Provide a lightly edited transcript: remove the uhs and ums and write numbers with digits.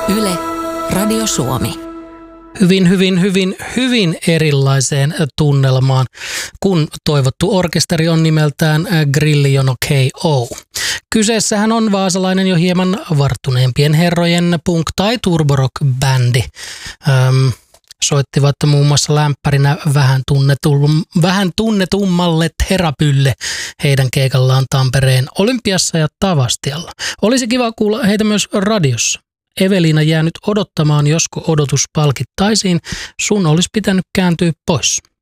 Yle, Radio Suomi. Hyvin erilaiseen tunnelmaan, kun toivottu orkesteri on nimeltään Grillijono K.O. Kyseessähän on vaasalainen jo hieman varttuneempien herrojen punk- tai turborock-bändi. Soittivat muun muassa lämpärinä vähän tunnetummalle Therapylle heidän keikallaan Tampereen Olympiassa ja Tavastialla. Olisi kiva kuulla heitä myös radiossa. Eveliina jää nyt odottamaan, josko odotus palkittaisiin. Sun olisi pitänyt kääntyä pois.